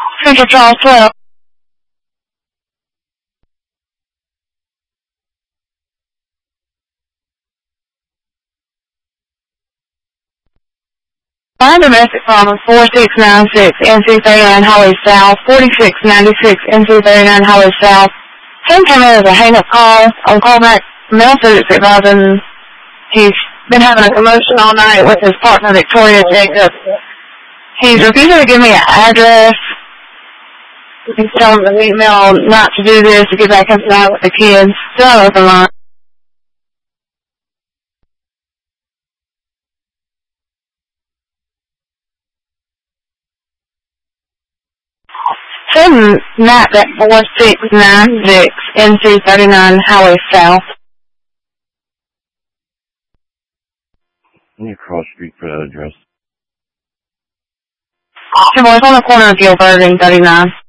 Central Charles 12. Find domestic problem 4696 NC39 Highway South, 4696 NC39 Highway South. Him came in as a hang-up call on callback. Mel said it's advising he's been having a commotion all night with his partner Victoria Jacobs. He's refusing to give me an address. He's telling the email not to do this, to get back inside with the kids. Still an open line. Send Matt at 4696 NC39 Highway South. Can you cross street for that address? Two boys on the corner of Gilbert and 39.